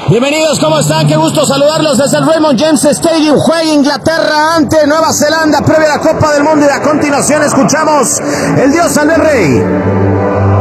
Bienvenidos, ¿cómo están? Qué gusto saludarlos desde el Raymond James Stadium. Juega Inglaterra ante Nueva Zelanda, previa a la Copa del Mundo, y a continuación escuchamos el Dios salve al Rey.